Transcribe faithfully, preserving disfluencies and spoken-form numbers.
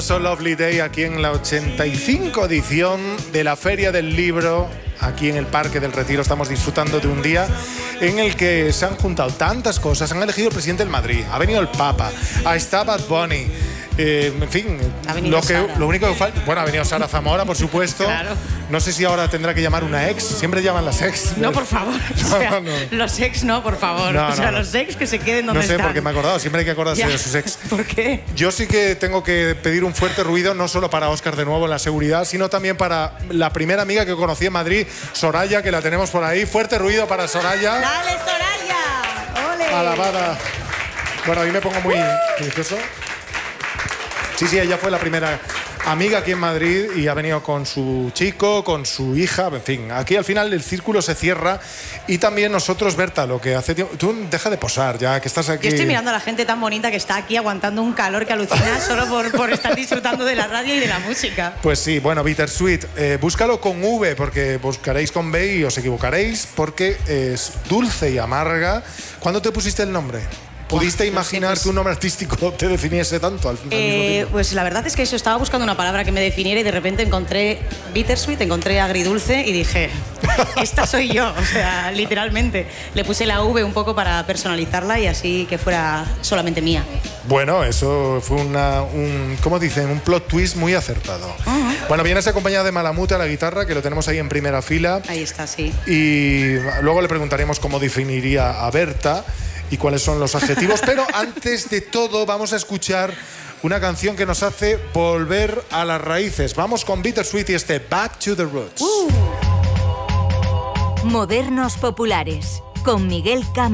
So Lovely Day aquí en la ochenta y cinco edición de la Feria del Libro. Aquí en el Parque del Retiro estamos disfrutando de un día en el que se han juntado tantas cosas. Han elegido el presidente del Madrid, ha venido el Papa, ha estado Bad Bunny. Eh, en fin, lo, que, lo único que falta... Bueno, ha venido Sara Zamora, por supuesto. Claro. No sé si ahora tendrá que llamar una ex. Siempre llaman las ex. No, por favor. O sea, no, no. Los ex no, por favor. No, o sea, no, no. Los ex que se queden donde están. No sé, porque me he acordado. Siempre hay que acordarse ya. de sus ex. ¿Por qué? Yo sí que tengo que pedir un fuerte ruido, no solo para Óscar de nuevo en la seguridad, sino también para la primera amiga que conocí en Madrid, Soraya, que la tenemos por ahí. Fuerte ruido para Soraya. ¡Dale, Soraya! ¡Ole! Alabada. Bueno, a mí me pongo muy nervioso. Sí, sí, ella fue la primera amiga aquí en Madrid y ha venido con su chico, con su hija, en fin. Aquí al final el círculo se cierra y también nosotros, Berta, lo que hace tiempo... Tú deja de posar ya, que estás aquí... Yo estoy mirando a la gente tan bonita que está aquí aguantando un calor que alucina solo por, por estar disfrutando de la radio y de la música. Pues sí, bueno, Bittersweet, eh, búscalo con V porque buscaréis con B y os equivocaréis porque es dulce y amarga. ¿Cuándo te pusiste el nombre? ¿Pudiste imaginar no sé, pues, que un nombre artístico te definiese tanto al, al eh, mismo tiempo? Pues la verdad es que eso, estaba buscando una palabra que me definiera y de repente encontré bittersweet, encontré agridulce y dije, esta soy yo, o sea, literalmente. Le puse la V un poco para personalizarla y así que fuera solamente mía. Bueno, eso fue una, un, ¿cómo dicen? Un plot twist muy acertado. Uh-huh. Bueno, vienes acompañada de Malamute a la guitarra, que lo tenemos ahí en primera fila. Ahí está, sí. Y luego le preguntaremos cómo definiría a Berta y cuáles son los adjetivos, pero antes de todo vamos a escuchar una canción que nos hace volver a las raíces. Vamos con Bittersweet y este Back to the Roots. Uh. Modernos populares, con Miguel Cama.